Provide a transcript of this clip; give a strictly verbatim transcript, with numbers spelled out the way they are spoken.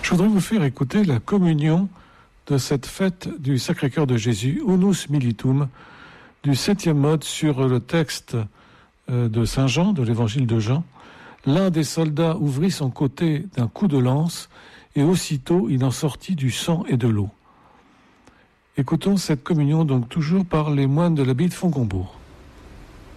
Je voudrais vous faire écouter la communion de cette fête du Sacré-Cœur de Jésus, Unus Militum, du septième mode sur le texte de Saint Jean, de l'évangile de Jean. L'un des soldats ouvrit son côté d'un coup de lance et aussitôt il en sortit du sang et de l'eau. Écoutons cette communion donc toujours par les moines de l'abbaye de Fontcombourg.